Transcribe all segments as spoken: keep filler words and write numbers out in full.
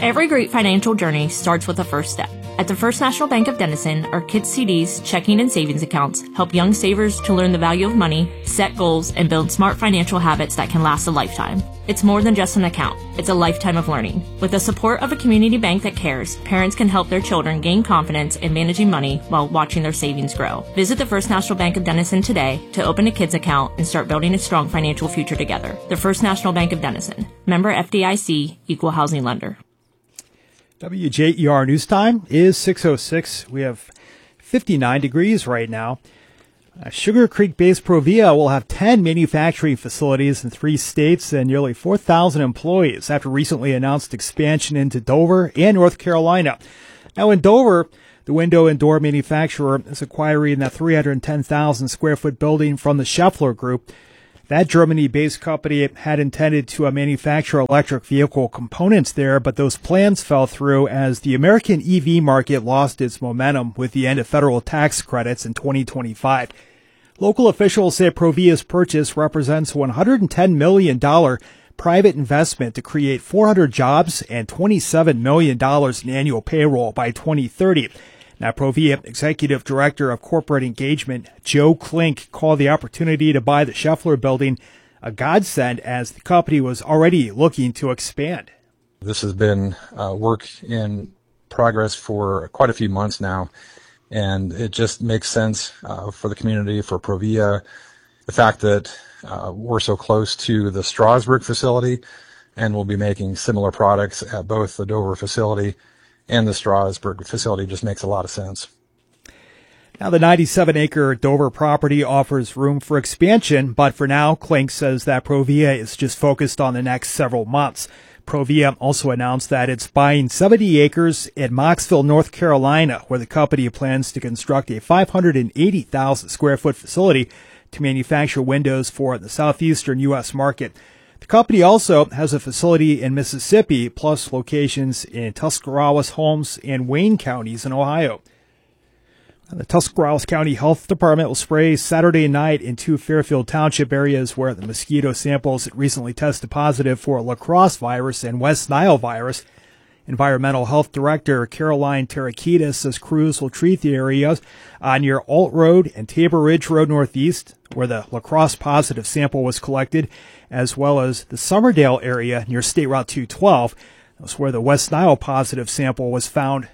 Every great financial journey starts with a first step. At the First National Bank of Denison, our Kids C Ds, checking and savings accounts help young savers to learn the value of money, set goals, and build smart financial habits that can last a lifetime. It's more than just an account. It's a lifetime of learning. With the support of a community bank that cares, parents can help their children gain confidence in managing money while watching their savings grow. Visit the First National Bank of Denison today to open a kids account and start building a strong financial future together. The First National Bank of Denison. Member F D I C, Equal Housing Lender. W J E R News Time is six oh six. We have fifty-nine degrees right now. Uh, Sugar Creek-based Provia will have ten manufacturing facilities in three states and nearly four thousand employees after recently announced expansion into Dover and North Carolina. Now in Dover, the window and door manufacturer is acquiring that three hundred ten thousand square foot building from the Schaeffler Group. That Germany-based company had intended to uh, manufacture electric vehicle components there, but those plans fell through as the American E V market lost its momentum with the end of federal tax credits in twenty twenty-five. Local officials say Provia's purchase represents one hundred ten million dollars private investment to create four hundred jobs and twenty-seven million dollars in annual payroll by twenty thirty. Now, Provia Executive Director of Corporate Engagement, Joe Klink, called the opportunity to buy the Schaeffler building a godsend as the company was already looking to expand. This has been uh, work in progress for quite a few months now, and it just makes sense uh, for the community, for Provia, the fact that uh, we're so close to the Strasburg facility, and we'll be making similar products at both the Dover facility and the Strasburg facility. Just makes a lot of sense. Now, the ninety-seven acre Dover property offers room for expansion, but for now, Klink says that Provia is just focused on the next several months. Provia also announced that it's buying seventy acres in Mocksville, North Carolina, where the company plans to construct a five hundred eighty thousand square foot facility to manufacture windows for the southeastern U S market. The company also has a facility in Mississippi, plus locations in Tuscarawas, Holmes, and Wayne counties in Ohio. The Tuscarawas County Health Department will spray Saturday night in two Fairfield Township areas where the mosquito samples recently tested positive for La Crosse virus and West Nile virus. Environmental Health Director Caroline Tarakitis says crews will treat the areas uh, near Alt Road and Tabor Ridge Road Northeast, where the La Crosse positive sample was collected, as well as the Summerdale area near State Route two twelve. That's where the West Nile positive sample was found.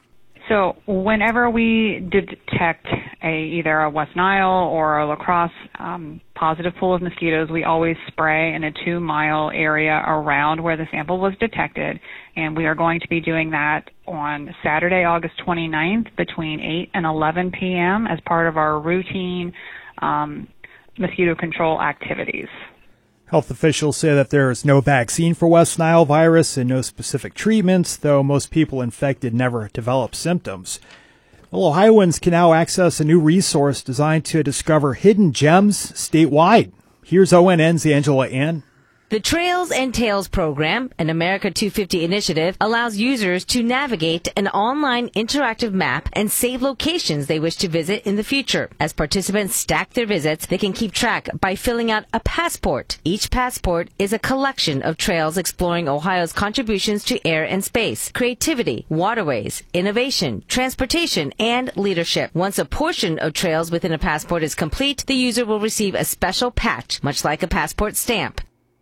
So whenever we detect a either a West Nile or a La Crosse um, positive pool of mosquitoes, we always spray in a two-mile area around where the sample was detected, and we are going to be doing that on Saturday, August twenty-ninth, between eight and eleven p.m. as part of our routine um, mosquito control activities. Health officials say that there is no vaccine for West Nile virus and no specific treatments, though most people infected never develop symptoms. Well, Ohioans can now access a new resource designed to discover hidden gems statewide. Here's O N N's Angela Ann. The Trails and Tales program, an America two fifty initiative, allows users to navigate an online interactive map and save locations they wish to visit in the future. As participants stack their visits, they can keep track by filling out a passport. Each passport is a collection of trails exploring Ohio's contributions to air and space, creativity, waterways, innovation, transportation, and leadership. Once a portion of trails within a passport is complete, the user will receive a special patch, much like a passport stamp.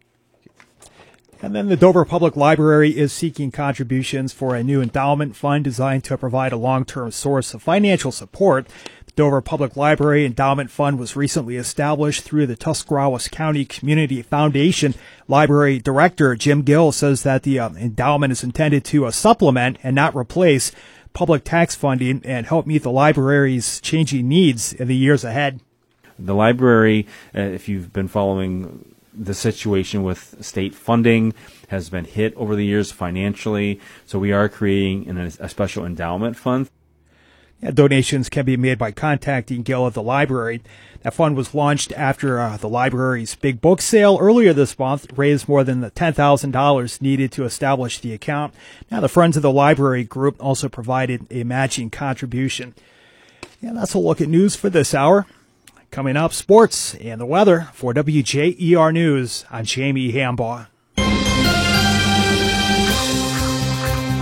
And then the Dover Public Library is seeking contributions for a new endowment fund designed to provide a long-term source of financial support. The Dover Public Library Endowment Fund was recently established through the Tuscarawas County Community Foundation. Library Director Jim Gill says that the uh, endowment is intended to uh, supplement and not replace public tax funding and help meet the library's changing needs in the years ahead. The library, uh, if you've been following the situation with state funding, has been hit over the years financially, so we are creating an, a special endowment fund. Yeah, donations can be made by contacting Gill at the library. That fund was launched after uh, the library's big book sale earlier this month raised more than the ten thousand dollars needed to establish the account. Now, the Friends of the Library group also provided a matching contribution. Yeah, that's a look at news for this hour. Coming up, sports and the weather. For W J E R News, I'm Jamie Hambaugh.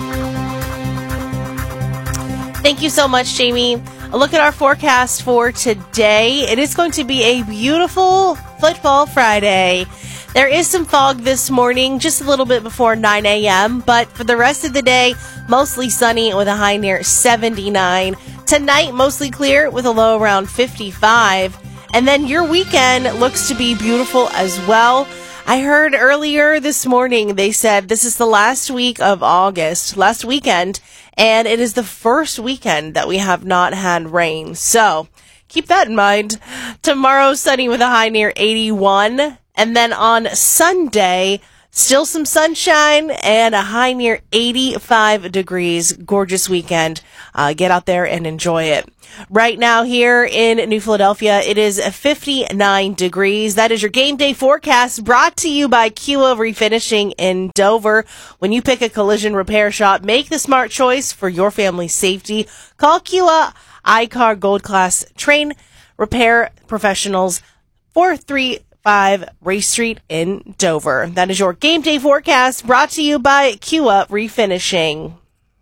Thank you so much, Jamie. A look at our forecast for today. It is going to be a beautiful Football Friday. There is some fog this morning, just a little bit before nine a.m., but for the rest of the day, mostly sunny with a high near seventy-nine. Tonight, mostly clear with a low around fifty-five. And then your weekend looks to be beautiful as well. I heard earlier this morning they said this is the last week of August, last weekend, and it is the first weekend that we have not had rain. So keep that in mind. Tomorrow, sunny with a high near eighty-one. And then on Sunday, still some sunshine and a high near eighty-five degrees. Gorgeous weekend. Uh, get out there and enjoy it. Right now here in New Philadelphia, it is fifty-nine degrees. That is your game day forecast brought to you by Kiwa Refinishing in Dover. When you pick a collision repair shop, make the smart choice for your family's safety. Call Kiwa iCar Gold Class Train Repair Professionals, four three five Race Street in Dover. That is your game day forecast brought to you by Kiwa Refinishing.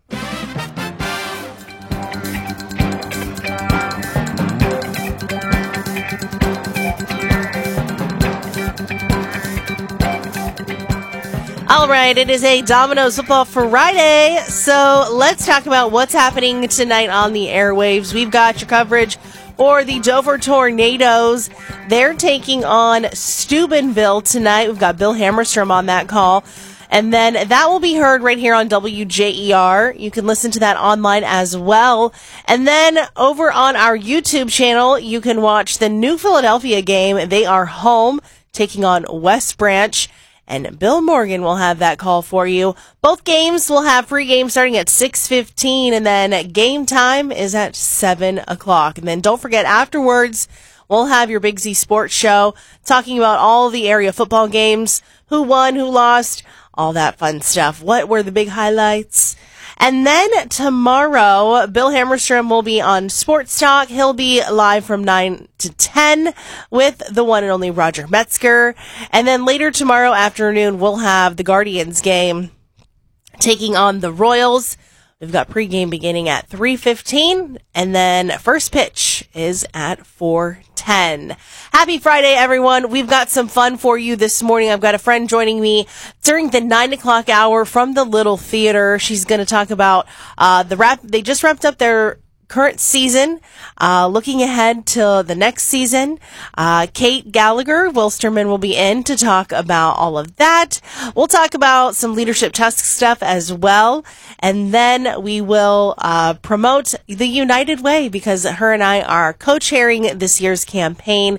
All right, it is a Domino's Football Friday, so let's talk about what's happening tonight on the airwaves. We've got your coverage for the Dover Tornadoes. They're taking on Steubenville tonight. We've got Bill Hammerstrom on that call. And then that will be heard right here on W J E R. You can listen to that online as well. And then over on our YouTube channel, you can watch the New Philadelphia game. They are home taking on West Branch. And Bill Morgan will have that call for you. Both games will have pregame starting at six fifteen, and then game time is at seven o'clock. And then don't forget, afterwards, we'll have your Big Z Sports Show talking about all the area football games, who won, who lost, all that fun stuff. What were the big highlights? And then tomorrow, Bill Hammerstrom will be on Sports Talk. He'll be live from nine to ten with the one and only Roger Metzger. And then later tomorrow afternoon, we'll have the Guardians game taking on the Royals. We've got pregame beginning at three fifteen, and then first pitch is at four ten. Happy Friday, everyone. We've got some fun for you this morning. I've got a friend joining me during the nine o'clock hour from the Little Theater. She's going to talk about uh the wrap. They just wrapped up their current season, uh, looking ahead to the next season. Uh, Kate Gallagher, Wilsterman, will be in to talk about all of that. We'll talk about some leadership test stuff as well. And then we will uh, promote the United Way, because her and I are co-chairing this year's campaign,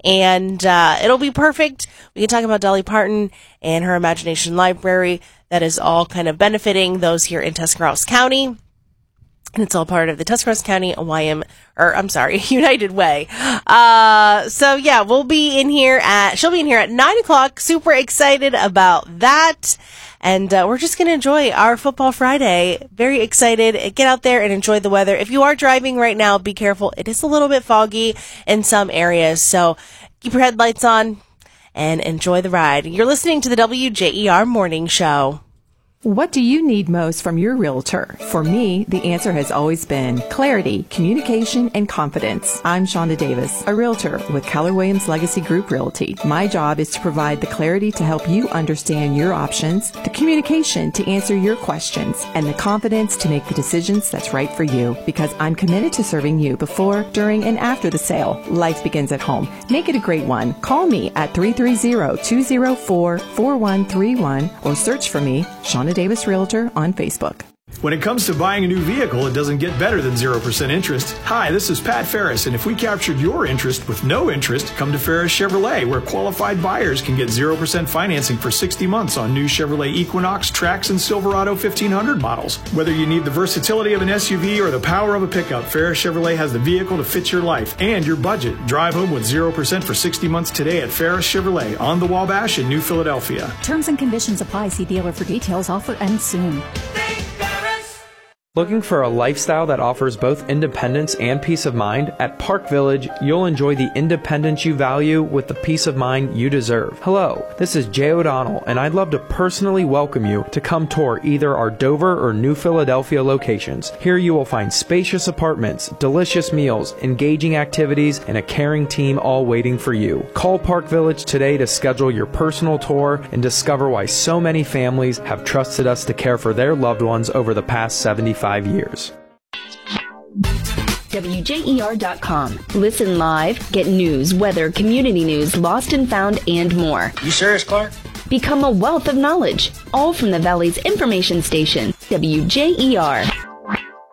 and uh, it'll be perfect. We can talk about Dolly Parton and her Imagination Library. That is all kind of benefiting those here in Tuscarawas County. And it's all part of the Tuscarawas County Y M, or I'm sorry, United Way. Uh, so yeah, we'll be in here at, she'll be in here at nine o'clock. Super excited about that. And uh, we're just going to enjoy our Football Friday. Very excited. Get out there and enjoy the weather. If you are driving right now, be careful. It is a little bit foggy in some areas. So keep your headlights on and enjoy the ride. You're listening to the W J E R Morning Show. What do you need most from your realtor? For me, the answer has always been clarity, communication, and confidence. I'm Shonda Davis, a realtor with Keller Williams Legacy Group Realty. My job is to provide the clarity to help you understand your options, the communication to answer your questions, and the confidence to make the decisions that's right for you. Because I'm committed to serving you before, during, and after the sale. Life begins at home. Make it a great one. Call me at three three zero, two zero four, four one three one or search for me, Shonda Davis Realtor, on Facebook. When it comes to buying a new vehicle, it doesn't get better than zero percent interest. Hi, this is Pat Ferris, and if we captured your interest with no interest, come to Ferris Chevrolet, where qualified buyers can get zero percent financing for sixty months on new Chevrolet Equinox, Trax, and Silverado fifteen hundred models. Whether you need the versatility of an S U V or the power of a pickup, Ferris Chevrolet has the vehicle to fit your life and your budget. Drive home with zero percent for sixty months today at Ferris Chevrolet on the Wabash in New Philadelphia. Terms and conditions apply. See dealer for details. Offer ends soon. Looking for a lifestyle that offers both independence and peace of mind? At Park Village, you'll enjoy the independence you value with the peace of mind you deserve. Hello, this is Jay O'Donnell, and I'd love to personally welcome you to come tour either our Dover or New Philadelphia locations. Here you will find spacious apartments, delicious meals, engaging activities, and a caring team all waiting for you. Call Park Village today to schedule your personal tour and discover why so many families have trusted us to care for their loved ones over the past seventy-five years. W J E R dot com. Listen live, get news, weather, community news, lost and found, and more. You serious, Clark? Become a wealth of knowledge, all from the Valley's information station, W J E R.